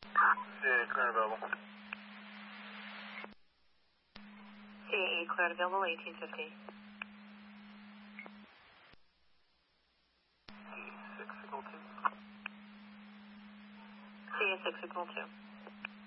CA current available. CA cleared available 1850. C6 signal 2. CA 6 signal 2.